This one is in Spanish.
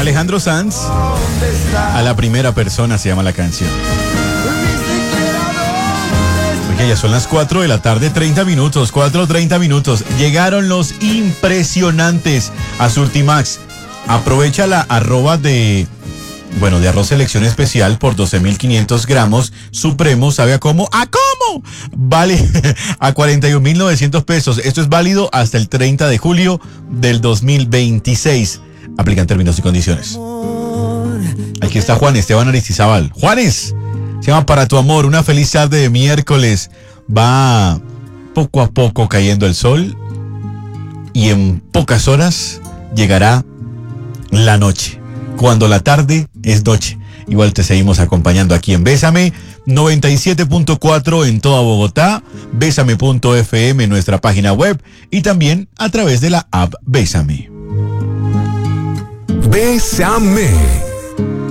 Alejandro Sanz, A la primera persona se llama la canción. Oye, ya son las 4 de la tarde, 30 minutos, 4:30 minutos. Llegaron los impresionantes a Surtimax. Aprovecha la arroba de arroz selección especial por 12.500 gramos. Supremo, ¿sabe a cómo? ¿A cómo? Vale a 41.900 pesos. Esto es válido hasta el 30 de julio del 2026. Aplican términos y condiciones. Aquí está Juan Esteban Aristizábal. Juanes, se llama Para tu amor. Una feliz tarde de miércoles. Va poco a poco cayendo el sol y en pocas horas llegará la noche. Cuando la tarde es noche. Igual te seguimos acompañando aquí en Bésame 97.4 en toda Bogotá, bésame.fm en nuestra página web y también a través de la app Bésame. Bésame.